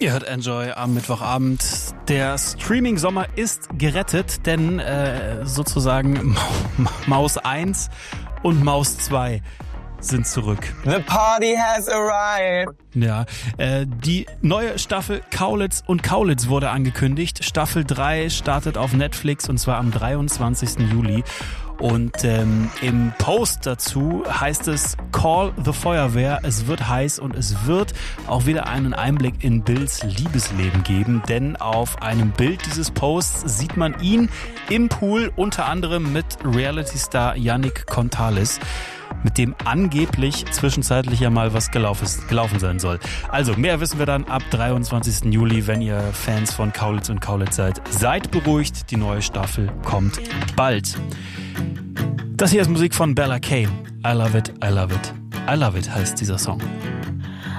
Ihr hört Enjoy am Mittwochabend. Der Streaming-Sommer ist gerettet, denn sozusagen Maus 1 und Maus 2 sind zurück. The party has arrived. Ja, die neue Staffel Kaulitz und Kaulitz wurde angekündigt. Staffel 3 startet auf Netflix und zwar am 23. Juli. Und im Post dazu heißt es Call the Feuerwehr, es wird heiß und es wird auch wieder einen Einblick in Bills Liebesleben geben, denn auf einem Bild dieses Posts sieht man ihn im Pool, unter anderem mit Reality-Star Yannick Kontales, mit dem angeblich zwischenzeitlich ja mal was gelaufen sein soll. Also mehr wissen wir dann ab 23. Juli, wenn ihr Fans von Kaulitz und Kaulitz seid. Seid beruhigt, die neue Staffel kommt bald. Das hier ist Musik von Bella K. I Love It, I Love It, I Love It heißt dieser Song.